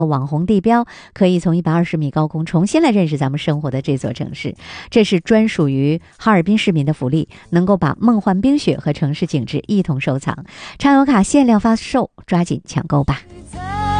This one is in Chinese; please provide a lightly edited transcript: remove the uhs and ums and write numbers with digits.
网红地标，可以从120米高空重新来认识咱们生活的这座城市。这是专属于哈尔滨市民的福利，能够把梦幻冰雪和城市景致一同收藏。畅游卡限量发售，抓紧抢购吧。